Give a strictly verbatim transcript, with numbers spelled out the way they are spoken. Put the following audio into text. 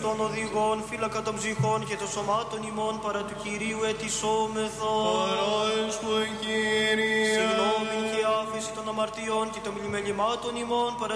των οδηγών, φύλακα των ψυχών και των σωμάτων ημών παρά του Κυρίου ετισόμεθο. Παράεστον, Κύριε. Συγγνώμη και άφεση των αμαρτιών και των μελημάτων ημών παρά